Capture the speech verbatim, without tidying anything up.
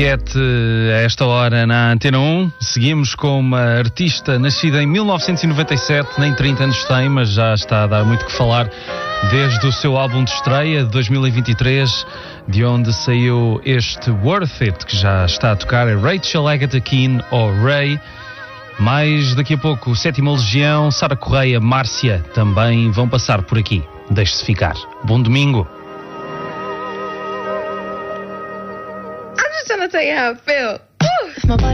A esta hora na Antena um, seguimos com uma artista nascida em mil novecentos e noventa e sete, nem trinta anos tem, mas já está a dar muito que falar desde o seu álbum de estreia de dois mil e vinte e três, de onde saiu este Worth It, que já está a tocar, é Rachel Agatha Keane, ou Ray. Mais daqui a pouco, Sétima Legião, Sara Correia, Márcia também vão passar por aqui. Deixe-se ficar. Bom domingo. I'm just trying to tell you how I feel. Woo!